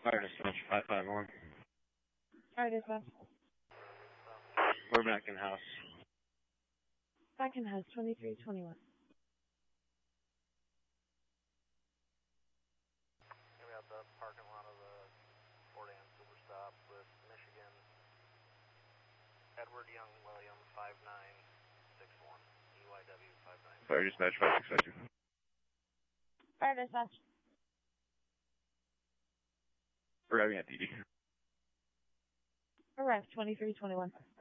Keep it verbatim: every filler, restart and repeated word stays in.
Fire dispatch five five one. Fire dispatch. We're back in house. Back in house, twenty-three twenty-one. We got the parking lot of the Ford and Super Stop with Michigan. Edward Young William five nine six one. E Y W five nine. Fire dispatch five six five two. Fire dispatch. Arriving at D D. Arrived, twenty-three twenty-one.